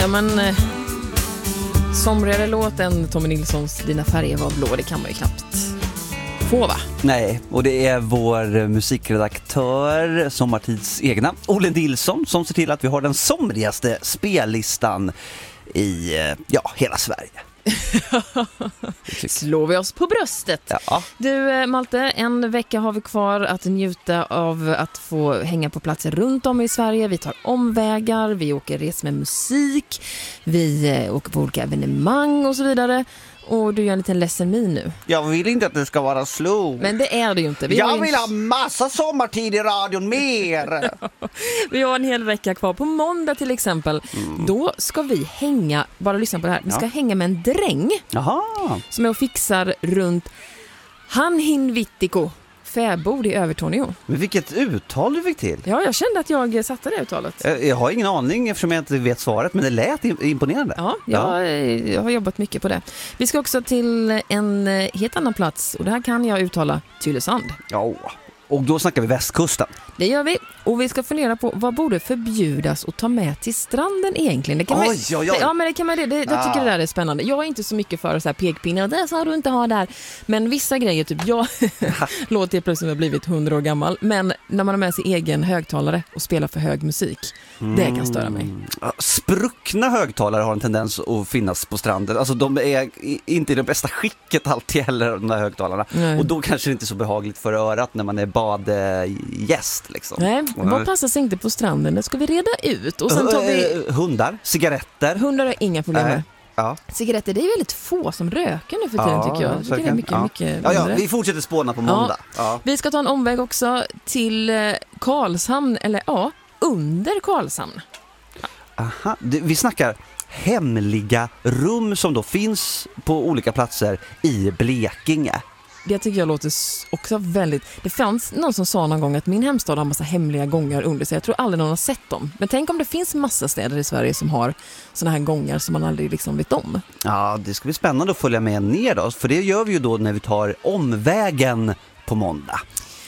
Ja, men somrigare låt än Tommy Nilssons Dina färger var blå, det kan man ju knappt få, va? Nej, och det är vår musikredaktör, Sommartids egna, Olle Nilsson, som ser till att vi har den somrigaste spellistan i hela Sverige. Slår vi oss på bröstet. Ja. Du Malte, en vecka har vi kvar att njuta av att få hänga på platser runt om i Sverige. Vi tar omvägar, vi åker res med musik, vi åker på olika evenemang och så vidare. Och du gör en liten ledsen min nu. Jag vill inte att det ska vara slut. Men det är det ju inte. Jag vill ha massa sommartid i radion mer. Vi har en hel vecka kvar. På måndag till exempel. Då ska vi hänga, bara lyssna på det här. Vi ska hänga med en dräng. Jaha. Som är och fixar runt Hanhinvittiko fäbod i Övertorneå. Men vilket uttal du fick till. Ja, jag kände att jag satte det uttalet. Jag har ingen aning eftersom jag inte vet svaret, men det lät imponerande. Ja, jag har jobbat mycket på det. Vi ska också till en helt annan plats och det här kan jag uttala Tylösand. Ja, och då snackar vi västkusten. Det gör vi. Och vi ska fundera på vad borde förbjudas att ta med till stranden egentligen. Det kan man, ja, men det kan man jag tycker det där är spännande. Jag är inte så mycket för så här pekpinnar. Det ska du inte ha där. Men vissa grejer, typ jag låter plötsligt ha blivit 100 år gammal. Men när man har med sig egen högtalare och spelar för hög musik, det kan störa mig. Spruckna högtalare har en tendens att finnas på stranden. Alltså de är inte i det bästa skicket alltid heller, de där högtalarna. Nej. Och då kanske det inte är så behagligt för örat när man är badgäst. Liksom. Nej, vad passar sig inte på stranden? Det ska vi reda ut. Och sen tar vi hundar, cigaretter. Hundar har inga problem med. Ja. Cigaretter, det är väldigt få som röker nu för tiden tycker jag. Det är mycket vi fortsätter spåna på måndag. Ja. Vi ska ta en omväg också till Karlshamn, eller under Karlshamn. Aha, vi snackar hemliga rum som då finns på olika platser i Blekinge. Det tycker jag låter också väldigt... Det fanns någon som sa någon gång att min hemstad har en massa hemliga gångar under sig. Jag tror aldrig någon har sett dem. Men tänk om det finns massa städer i Sverige som har såna här gångar som man aldrig liksom vet om. Ja, det ska bli spännande att följa med ner då. För det gör vi ju då när vi tar omvägen på måndag.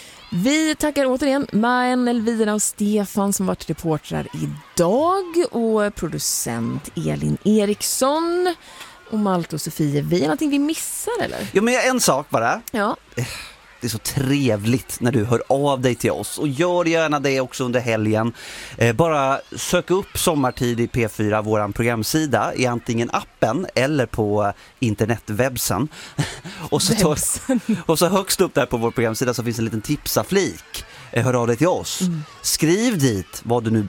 Vi tackar återigen Maen, Elvira och Stefan som varit reportrar idag. Och producent Elin Eriksson... Och Malte och Sofie, vi är någonting vi missar, eller? Jo, men en sak bara. Ja. Det är så trevligt när du hör av dig till oss. Och gör gärna det också under helgen. Bara sök upp Sommartid i P4, våran programsida, i antingen appen eller på internetwebsen. och så högst upp där på vår programsida så finns en liten tipsaflik. Hör av dig till oss. Skriv dit vad du nu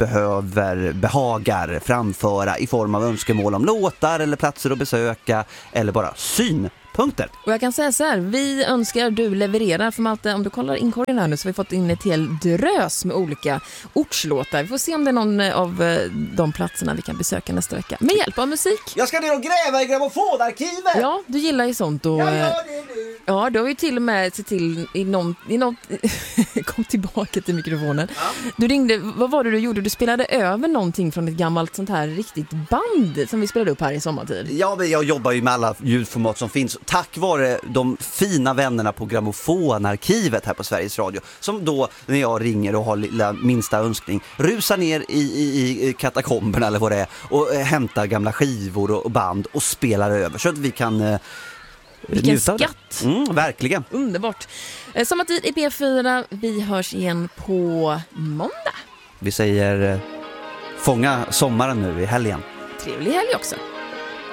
behagar framföra i form av önskemål om låtar eller platser att besöka eller bara synpunkter. Och jag kan säga så här, vi önskar du levererar för Malte, om du kollar inkorgen här nu så har vi fått in ett helt drös med olika ortslåtar. Vi får se om det är någon av de platserna vi kan besöka nästa vecka. Med hjälp av musik. Jag ska ner och gräva i grammofonarkivet! Ja, du gillar ju sånt. Och, jag gör det nu! Ja, du har ju till och med sett till i någon kom tillbaka till mikrofonen. Ja. Du ringde, vad var det du gjorde? Du spelade över någonting från ett gammalt sånt här riktigt band som vi spelade upp här i sommartid. Ja, men jag jobbar ju med alla ljudformat som finns tack vare de fina vännerna på grammofonarkivet här på Sveriges Radio som då, när jag ringer och har lilla minsta önskning, rusar ner i katakomberna eller vad det är och hämtar gamla skivor och band och spelar över så att vi kan vilken skatt. Verkligen. Underbart. Sommartid i P4. Vi hörs igen på måndag. Vi säger fånga sommaren nu i helgen. Trevlig helg också.